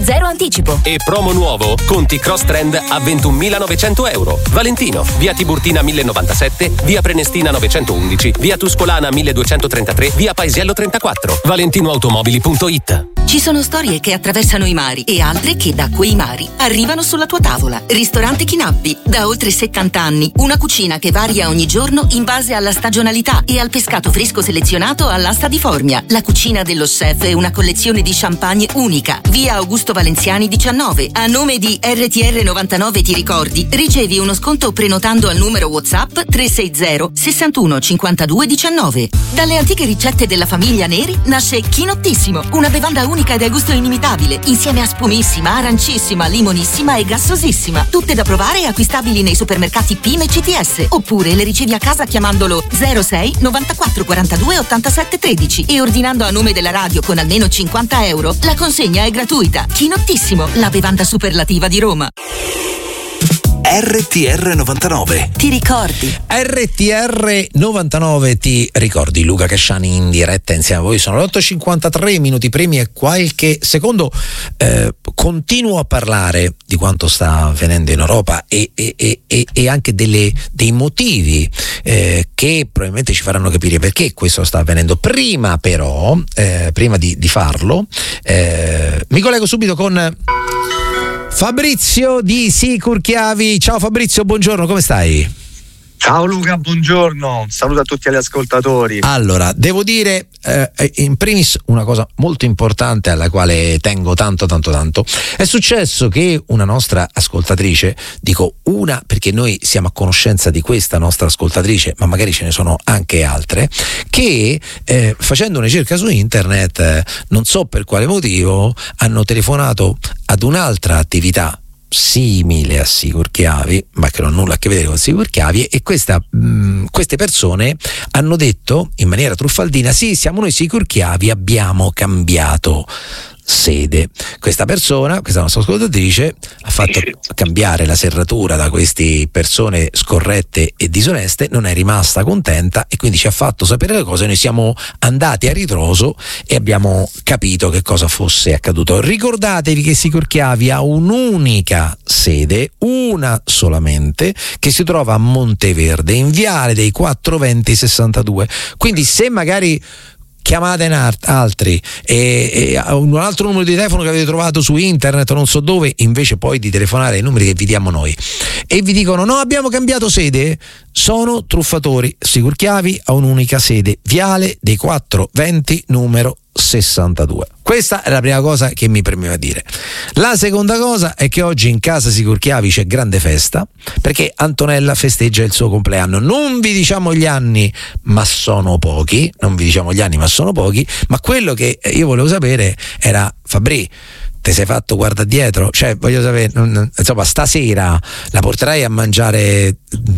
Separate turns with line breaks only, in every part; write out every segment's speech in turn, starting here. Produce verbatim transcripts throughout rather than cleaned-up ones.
zero anticipo.
E promo nuovo, conti cross trend a ventunomilanovecento euro. Valentino, via Tiburtina mille novantasette, via Prenestina novecentoundici, via Tuscolana milleduecentotrentatré, via Paesiello trentaquattro. valentinoautomobili punto it.
Ci sono storie che attraversano i mari e altre che da quei mari arrivano sulla tua tavola. Ristorante Chinappi, da oltre settanta anni, una cucina che varia ogni giorno in base alla stagionalità e al pescato fresco selezionato all'asta di Formia. La cucina dello chef è una collezione di champagne unica. Via Augusto Valenziani diciannove. A nome di R T R novantanove Ti ricordi, ricevi uno sconto prenotando al numero WhatsApp tre sei zero sessantuno cinquantadue diciannove. Dalle antiche ricette della famiglia Neri nasce Chinottissimo, una bevanda unica ed al gusto inimitabile, insieme a spumissima, arancissima, limonissima e gassosissima. Tutte da provare e acquistabili nei supermercati P I M e C T S. Oppure le ricevi a casa chiamandolo zero sei novantaquattro quarantadue ottantasette tredici e ordinando a nome della radio con almeno cinquanta euro. La consegna è gratuita. Chinottissimo, la bevanda superlativa di Roma.
R T R novantanove.
Ti ricordi?
R T R novantanove ti ricordi. Luca Casciani in diretta insieme a voi. Sono le otto e cinquantatré, minuti primi e qualche secondo. Eh, continuo a parlare di quanto sta avvenendo in Europa e, e, e, e anche delle, dei motivi eh, che probabilmente ci faranno capire perché questo sta avvenendo. Prima però, eh, prima di, di farlo, eh, mi collego subito con Fabrizio di Sicurchiavi. Ciao Fabrizio, buongiorno, come stai?
Ciao Luca, buongiorno, saluto a tutti gli ascoltatori.
Allora, devo dire eh, in primis una cosa molto importante alla quale tengo tanto tanto tanto. È successo che una nostra ascoltatrice, dico una perché noi siamo a conoscenza di questa nostra ascoltatrice, ma magari ce ne sono anche altre, che eh, facendo una ricerca su internet, eh, non so per quale motivo, hanno telefonato ad un'altra attività simile a Sicurchiavi, ma che non ha nulla a che vedere con Sicurchiavi, e questa, mh, queste persone hanno detto in maniera truffaldina: sì, siamo noi Sicurchiavi, abbiamo cambiato sede. Questa persona, questa nostra ascoltatrice, ha fatto cambiare la serratura da queste persone scorrette e disoneste, non è rimasta contenta e quindi ci ha fatto sapere le cose. Noi siamo andati a ritroso e abbiamo capito che cosa fosse accaduto. Ricordatevi che Sicurchiavi ha un'unica sede, una solamente, che si trova a Monteverde, in Viale dei quattro venti sessantadue. Quindi se magari chiamate in art- altri e, e un altro numero di telefono che avete trovato su internet, non so dove, invece poi di telefonare ai numeri che vi diamo noi e vi dicono no, abbiamo cambiato sede, sono truffatori. Sicurchiavi ha un'unica sede, Viale dei quattro venti numero sessantadue. Questa è la prima cosa che mi premeva dire. La seconda cosa è che oggi in casa Sicurchiavi c'è grande festa, perché Antonella festeggia il suo compleanno. Non vi diciamo gli anni, ma sono pochi, non vi diciamo gli anni, ma sono pochi, ma quello che io volevo sapere era: Fabri, te sei fatto guarda dietro? Cioè, voglio sapere, insomma, stasera la porterai a mangiare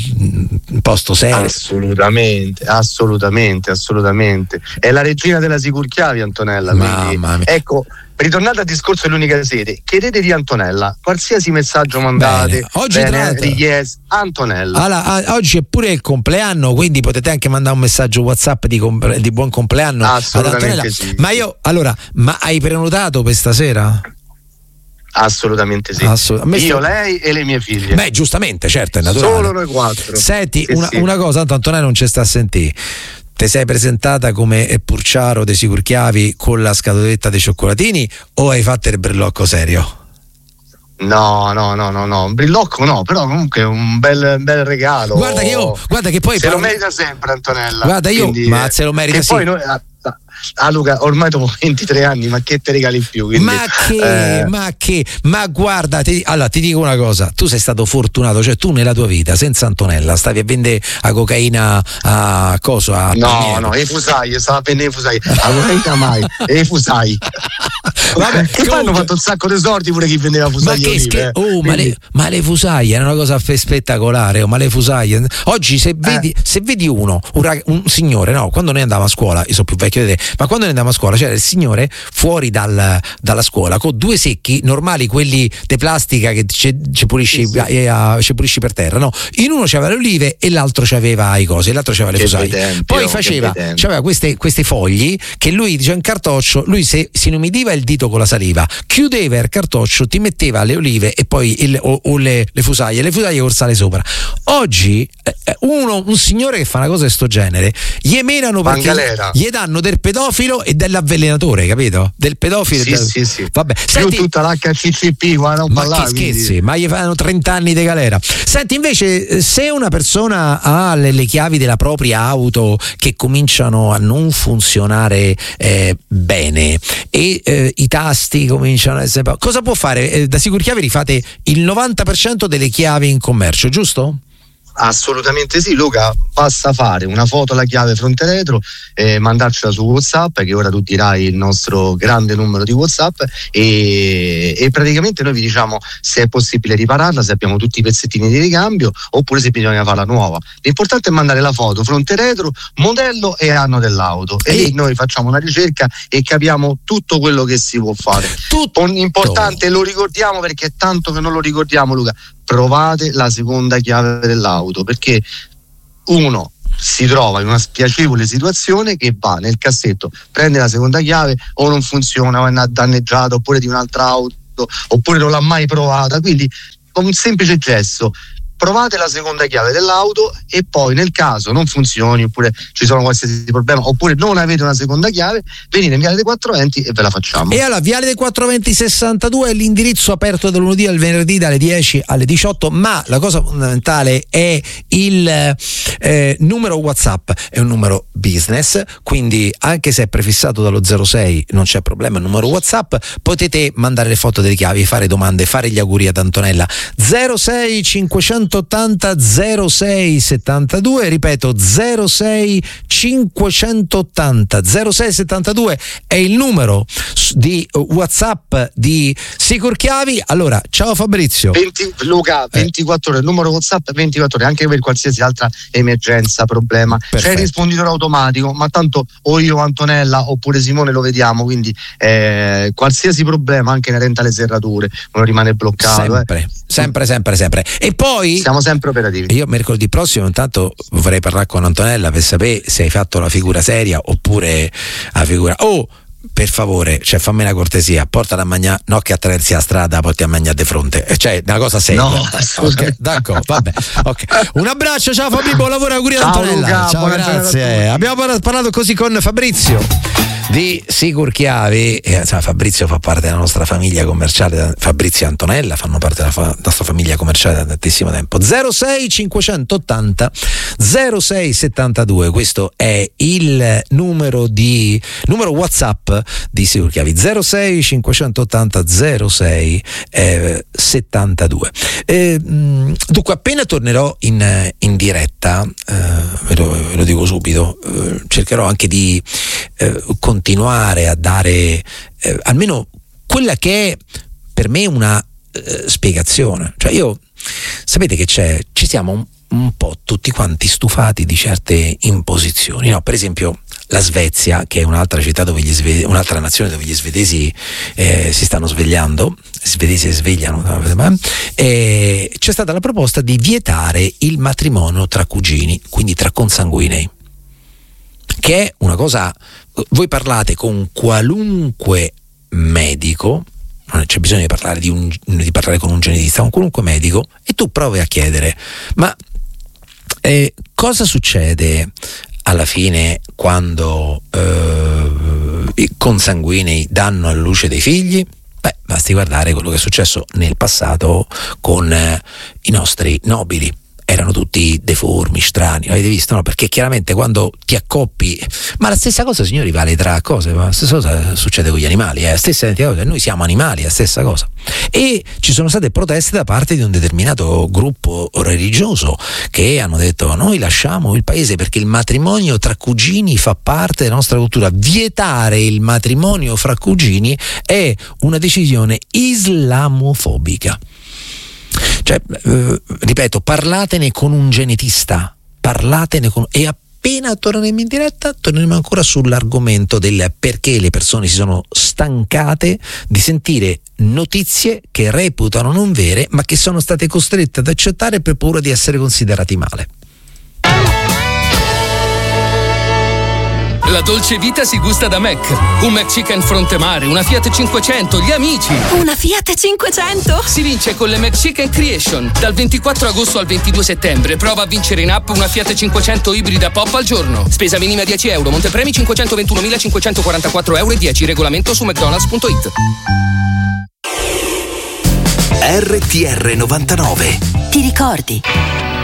un posto serio?
Assolutamente, assolutamente, assolutamente. È la regina della Sicurchiavi, Antonella.
Mamma mia.
Ecco, ritornate al discorso dell'unica sede, chiedete di Antonella, qualsiasi messaggio mandate,
bene. Oggi
bene, richiesta, Antonella.
Allora, oggi è pure il compleanno, quindi potete anche mandare un messaggio WhatsApp di, comp- di buon compleanno ad Antonella.
Sì.
Ma io, allora, ma hai prenotato per stasera?
Assolutamente sì.
Assolut-
Io,
sto...
lei e le mie figlie.
Beh, giustamente, certo, è naturale.
Solo noi quattro.
Senti,
sì,
una,
sì.
una cosa, tanto Antonella non ci sta a sentire. Te sei presentata come Purciaro dei Sicurchiavi con la scatoletta dei cioccolatini o hai fatto il brillocco serio?
No, no, no, no, no, un brillocco no, però comunque un bel, bel regalo.
Guarda che io, guarda che poi
se
parlo...
lo merita sempre Antonella.
Guarda io,
quindi,
ma se lo merita
che
sì.
Poi noi, ah Luca, ormai dopo ventitré anni, ma che te regali in più? Quindi,
ma che,
eh...
ma che, ma guarda, ti, allora ti dico una cosa, tu sei stato fortunato, cioè tu nella tua vita senza Antonella stavi a vendere a cocaina a coso a
no,
Palmieri.
no, e fusai, stava a vendere i fusai, a cocaina mai, e fusai.
Vabbè,
che poi hanno fatto un sacco di soldi pure chi vendeva fusai.
Ma che
olive,
scher-
eh.
oh, ma, le, ma le fusaie è una cosa fe- spettacolare, oh, ma le fusaie oggi se vedi,
eh.
se vedi uno un, rag- un signore, no, quando noi andavamo a scuola, io sono più vecchio di te, ma quando noi andavamo a scuola c'era il signore fuori dal, dalla scuola con due secchi normali, quelli di plastica che ci pulisci, sì, sì. eh, ci pulisci per terra, no? In uno c'aveva le olive e l'altro c'aveva i cosi, e l'altro c'aveva le fusaie. Poi faceva, c'aveva queste, queste fogli che lui diceva in cartoccio, lui se, si inumidiva il dito con la saliva, chiudeva il cartoccio, ti metteva le olive e poi il, o, o le, le fusaie, le fusaie col sale sopra. Oggi uno, un signore che fa una cosa di sto genere, gli menano perché gli danno del pedofilo e dell'avvelenatore, capito? Del pedofilo
sì,
e del...
sì, sì.
Vabbè,
senti, più tutta l'H C C P qua non
ma
parlare,
che scherzi,
quindi...
ma gli fanno trenta anni di galera. Senti, invece, se una persona ha le, le chiavi della propria auto che cominciano a non funzionare eh, bene e eh, i tasti cominciano a essere, cosa può fare? Eh, da Sicurchiavi rifate il novanta per cento delle chiavi in commercio, giusto?
Assolutamente sì, Luca, basta fare una foto alla chiave fronte retro e mandarcela su WhatsApp, che ora tu dirai il nostro grande numero di WhatsApp, e, e praticamente noi vi diciamo se è possibile ripararla, se abbiamo tutti i pezzettini di ricambio oppure se bisogna farla nuova. L'importante è mandare la foto fronte retro, modello e anno dell'auto, e lì noi facciamo una ricerca e capiamo tutto quello che si può fare. Tutto. Importante, lo ricordiamo perché è tanto che non lo ricordiamo, Luca, provate la seconda chiave dell'auto, perché uno si trova in una spiacevole situazione che va nel cassetto, prende la seconda chiave, o non funziona, o è danneggiata, oppure di un'altra auto, oppure non l'ha mai provata. Quindi con un semplice gesto provate la seconda chiave dell'auto, e poi nel caso non funzioni oppure ci sono qualsiasi problema oppure non avete una seconda chiave, venite in Viale dei quattrocentoventi e ve la facciamo.
E allora Viale dei quattrocentoventi sessantadue è l'indirizzo, aperto dal lunedì al venerdì dalle dieci alle diciotto, ma la cosa fondamentale è il eh, numero WhatsApp, è un numero business, quindi anche se è prefissato dallo zero sei non c'è problema, il numero WhatsApp, potete mandare le foto delle chiavi, fare domande, fare gli auguri ad Antonella. zero sei cinquecentottanta zero sei settantadue, ripeto zero sei cinquecentottanta zero sei settantadue è il numero di WhatsApp di Sicurchiavi. Allora, ciao Fabrizio.
venti, Luca, ventiquattro ore, il numero WhatsApp ventiquattro ore, anche per qualsiasi altra emergenza, problema.
Perfetto.
C'è il risponditore automatico, ma tanto o io, Antonella oppure Simone lo vediamo, quindi eh, qualsiasi problema anche inerente alle serrature non rimane bloccato.
Sempre,
eh.
sempre, sempre, sempre. E poi
siamo sempre operativi.
Io mercoledì prossimo intanto vorrei parlare con Antonella per sapere se hai fatto la figura seria oppure la figura. Oh, per favore, cioè fammi una cortesia, portala a mangiare, no che attraversi la strada, porti a mangiare di fronte, cioè una cosa seria.
No,
okay, d'accordo, vabbè. Okay. Un abbraccio, ciao Fabri, buon lavoro, auguri ad Antonella.
Luca,
ciao, grazie. Abbiamo parlato così con Fabrizio di Sicurchiavi, e, insomma, Fabrizio fa parte della nostra famiglia commerciale, Fabrizio e Antonella fanno parte della fa- nostra famiglia commerciale da tantissimo tempo. zero sei cinquecentottanta zero sei settantadue, questo è il numero di numero WhatsApp di Sicurchiavi, zero sei cinquecentottanta zero sei settantadue. Eh, dunque, appena tornerò in, in diretta, eh, ve, lo, ve lo dico subito, eh, cercherò anche di eh, continuare a dare eh, almeno quella che è per me una eh, spiegazione. Cioè io, sapete che c'è, ci siamo un, un po' tutti quanti stufati di certe imposizioni, no? Per esempio la Svezia, che è un'altra città dove gli svede, un'altra nazione dove gli svedesi eh, si stanno svegliando, svedesi si svegliano, eh, c'è stata la proposta di vietare il matrimonio tra cugini, quindi tra consanguinei, che è una cosa, voi parlate con qualunque medico, non c'è bisogno di parlare, di, un, di parlare con un genetista, con qualunque medico, e tu provi a chiedere, ma eh, cosa succede alla fine quando eh, i consanguinei danno alla luce dei figli? Beh, basti guardare quello che è successo nel passato con eh, i nostri nobili. Erano tutti deformi, strani, avete visto? No? Perché chiaramente quando ti accoppi, ma la stessa cosa, signori, vale tra cose, ma la stessa cosa succede con gli animali, è la stessa identica cosa, noi siamo animali, è la stessa cosa. E ci sono state proteste da parte di un determinato gruppo religioso che hanno detto: noi lasciamo il paese perché il matrimonio tra cugini fa parte della nostra cultura, vietare il matrimonio fra cugini è una decisione islamofobica. Cioè, eh, ripeto, parlatene con un genetista, parlatene con, e Appena torneremo in diretta torneremo ancora sull'argomento del perché le persone si sono stancate di sentire notizie che reputano non vere ma che sono state costrette ad accettare per paura di essere considerati male.
La dolce vita si gusta da Mac. Un McChicken fronte mare, una Fiat cinquecento, gli amici.
Una Fiat cinquecento?
Si vince con le McChicken Creation. Dal ventiquattro agosto al ventidue settembre prova a vincere in app una Fiat cinquecento ibrida pop al giorno. Spesa minima dieci euro, montepremi cinquecentoventunomilacinquecentoquarantaquattro euro e dieci. Regolamento su mcdonalds punto it.
R T R novantanove.
Ti ricordi?